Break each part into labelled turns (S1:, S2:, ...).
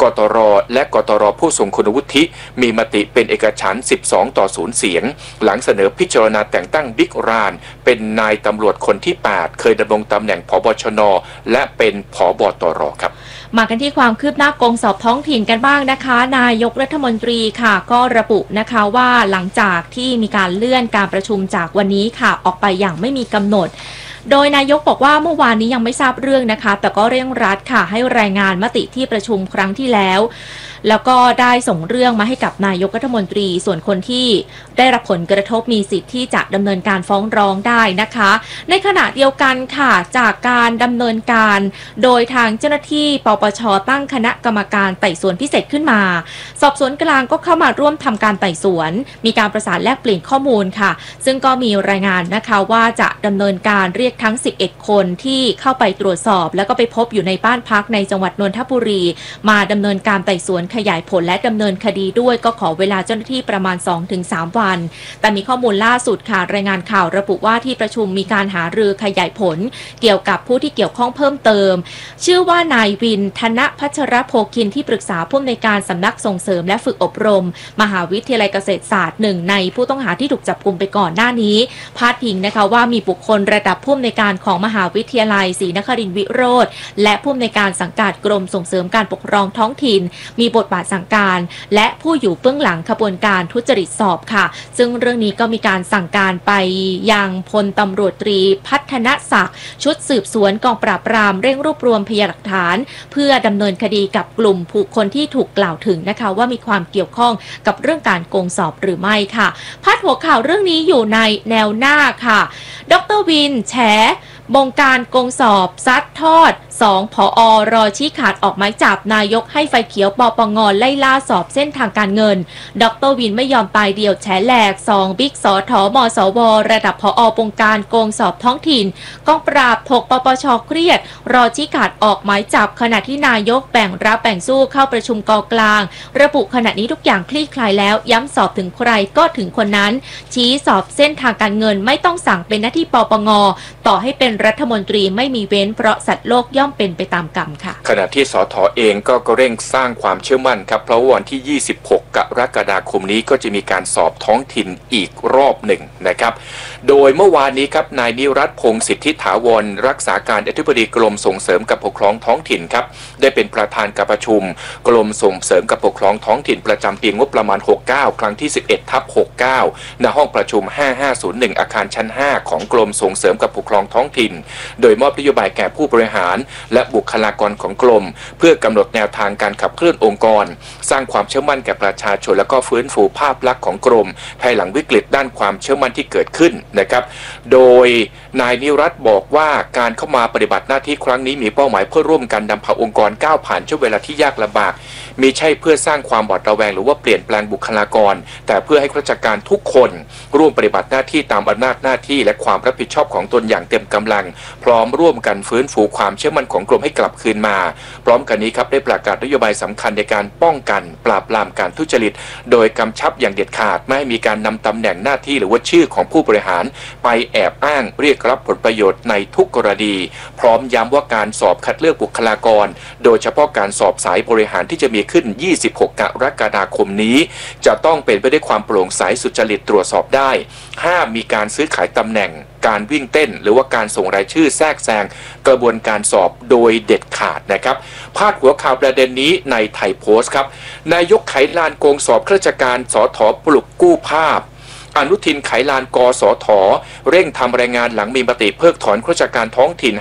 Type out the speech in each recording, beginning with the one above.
S1: กตรและกตรผู้ทรงคุณวุฒิมีมติเป็นเอกฉันท์12-0เสียงหลังเสนอพิจารณาแต่งตั้งบิ๊กรานเป็นนายตำรวจคนที่8เคยดำรงตำแหน่งผบชนและเป็นผบตรครับ
S2: มากันที่ความคืบหน้ากองสอบท้องถิ่นกันบ้างนะคะนายกรัฐมนตรีค่ะก็ระบุนะคะว่าหลังจากที่มีการเลื่อนการประชุมจากวันนี้ค่ะออกไปอย่างไม่มีกำหนดโดยนายกบอกว่าเมื่อวานนี้ยังไม่ทราบเรื่องนะคะแต่ก็เร่งรัดค่ะให้รายงานมติที่ประชุมครั้งที่แล้วก็ได้ส่งเรื่องมาให้กับนายกรัฐมนตรีส่วนคนที่ได้รับผลกระทบมีสิทธิ์ที่จะดำเนินการฟ้องร้องได้นะคะในขณะเดียวกันค่ะจากการดำเนินการโดยทางเจ้าหน้าที่ปปช.ตั้งคณะกรรมการไต่สวนพิเศษขึ้นมาสอบสวนกลางก็เข้ามาร่วมทำการไต่สวนมีการประสานแลกเปลี่ยนข้อมูลค่ะซึ่งก็มีรายงานนะคะว่าจะดำเนินการเรียกทั้ง11คนที่เข้าไปตรวจสอบแล้วก็ไปพบอยู่ในบ้านพักในจังหวัดนนทบุรีมาดำเนินการไต่สวนขยายผลและดำเนินคดีด้วยก็ขอเวลาเจ้าหน้าที่ประมาณ 2-3 วันแต่มีข้อมูลล่าสุดค่ะรายงานข่าวระบุว่าที่ประชุมมีการหารือขยายผลเกี่ยวกับผู้ที่เกี่ยวข้องเพิ่มเติมชื่อว่านายวินธนพัชรโภคินที่ปรึกษาผู้อำนวยการสำนักส่งเสริมและฝึกอบรมมหาวิทยาลัยเกษตรศาสตร์หนึ่งในผู้ต้องหาที่ถูกจับกุมไปก่อนหน้านี้พาดพิงนะคะว่ามีบุคคลระดับผู้อำนวยการของมหาวิทยาลัยศรีนครินทร์วิโรจน์และผู้อำนวยการสังกัดกรมส่งเสริมการปกครองท้องถิ่นมีบทบาทสั่งการและผู้อยู่เบื้องหลังขบวนการทุจริตสอบค่ะซึ่งเรื่องนี้ก็มีการสั่งการไปยังพลตำรวจตรีพัฒนศักดิ์ชุดสืบสวนกองปราบปรามเร่งรวบรวมพยานหลักฐานเพื่อดำเนินคดีกับกลุ่มผู้คนที่ถูกกล่าวถึงนะคะว่ามีความเกี่ยวข้องกับเรื่องการโกงสอบหรือไม่ค่ะพาดหัวข่าวเรื่องนี้อยู่ในแนวหน้าค่ะดร.วินแฉบงการโกงสอบซัดทอด2 ผอ.รอชี้ขาดออกหมายจับนายกให้ไฟเขียวปปง.ไล่ล่าสอบเส้นทางการเงินดร.วินไม่ยอมตายเดียวแฉแหลก2บิ๊กสทมสวระดับผอ.บงการโกงสอบท้องถิ่นกองปราบถกปปช.เครียดรอชี้ขาดออกหมายจับขณะที่นายกแบ่งรับแบ่งสู้เข้าประชุมกกลางระบุขณะนี้ทุกอย่างคลี่คลายแล้วย้ำสอบถึงใครก็ถึงคนนั้นชี้สอบเส้นทางการเงินไม่ต้องสั่งเป็นหน้าที่ปปง.ต่อให้เป็นรัฐมนตรีไม่มีเว้นเพราะสัตว์โลกย่อมเป็นไปตามกรรมค่ะ
S1: ขณะที่สท.เองก็เร่งสร้างความเชื่อมั่นครับเพราะวันที่26กรกฎาคมนี้ก็จะมีการสอบท้องถิ่นอีกรอบหนึ่งนะครับโดยเมื่อวานนี้ครับนายนิรัตน์พงษ์สิทธิถาวรรักษาการอธิบดีกรมส่งเสริมการปกครองท้องถิ่นครับได้เป็นประธานการประชุมกรมส่งเสริมการปกครองท้องถิ่นประจำปีงบประมาณ69ครั้งที่11/69ณห้องประชุม5501อาคารชั้น5ของกรมส่งเสริมการปกครองท้องถิ่นโดยมอบนโยบายแก่ผู้บริหารและบุคลากรของกรมเพื่อกำหนดแนวทางการขับเคลื่อนองค์กรสร้างความเชื่อมั่นแก่ประชาชนและก็ฟื้นฟูภาพลักษณ์ของกรมภายหลังวิกฤตด้านความเชื่อมั่นที่เกิดขึ้นนะครับโดยนายนิรัตน์บอกว่าการเข้ามาปฏิบัติหน้าที่ครั้งนี้มีเป้าหมายเพื่อร่วมกันนำพาองค์กรก้าวผ่านช่วงเวลาที่ยากลำบากมิใช่เพื่อสร้างความหวาดระแวงหรือว่าเปลี่ยนแปลงบุคลากรแต่เพื่อให้ข้าราชการทุกคนร่วมปฏิบัติหน้าที่ตามอำนาจหน้าที่และความรับผิดชอบของตนอย่างเต็มกำลังพร้อมร่วมกันฟื้นฟูความเชื่อมั่นของกรมให้กลับคืนมาพร้อมกันนี้ครับได้ประกาศนโยบายสำคัญในการป้องกันปราบปรามการทุจริตโดยกำชับอย่างเด็ดขาดไม่ให้มีการนำตำแหน่งหน้าที่หรือว่าชื่อของผู้บริหารไปแอบอ้างเรียกรับผลประโยชน์ในทุกกรณีพร้อมย้ำว่าการสอบคัดเลือกบุคลากรโดยเฉพาะการสอบสายบริหารที่จะมีขึ้น26กรกฎาคมนี้จะต้องเป็นไปด้วยความโปร่งใสสุจริตตรวจสอบได้ห้ามมีการซื้อขายตำแหน่งการวิ่งเต้นหรือว่าการส่งรายชื่อแทรกแซงกระบวนการสอบโดยเด็ดขาดนะครับพาดหัวข่าวประเด็นนี้ในไทยโพสต์ครับนายกไขลานโกงสอบข้าราชการสท.ปลุกกู้ภาพอนุทินไขลานกสท.เร่งทำรายงานหลังมีมติเพิกถอนข้าราชการท้องถิ่น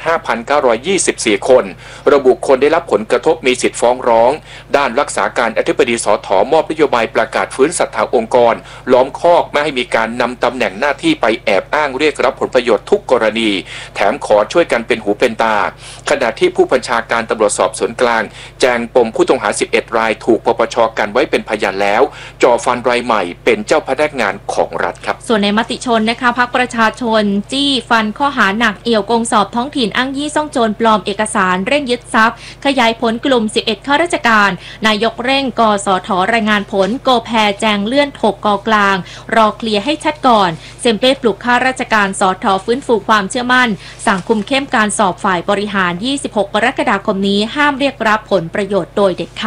S1: 5,924 คนระบุคนได้รับผลกระทบมีสิทธิฟ้องร้องด้านรักษาการอธิบดีสท.มอบนโยบายประกาศฟื้นศรัทธาองค์กรล้อมคอกไม่ให้มีการนำตำแหน่งหน้าที่ไปแอบอ้างเรียกรับผลประโยชน์ทุกกรณีแถมขอช่วยกันเป็นหูเป็นตาขณะที่ผู้บัญชาการตำรวจสอบสวนกลางแจงปมผู้ต้องหา11รายถูกปปช.กันไว้เป็นพยานแล้วจ่อฟันรายใหม่เป็นเจ้าพนักงานของส่
S2: วนในมติชนนะคะพรรคประชาชนจี้ฟันข้อหาหนักเอี่ยวโกงสอบท้องถิ่นอ้างยี่ซ่องโจรปลอมเอกสารเร่งยึดทรัพย์ขยายผลกลุ่ม11ข้าราชการนายกเร่งกสท.รายงานผลโกแพแจงเลื่อน6กกลางรอเคลียร์ให้ชัดก่อนเซมเป้ปลุกข้าราชการสท.ฟื้นฟูความเชื่อมั่นสั่งคุมเข้มการสอบฝ่ายบริหาร26กรกฎาคมนี้ห้ามเรียกรับผลประโยชน์โดยเด็ดขาด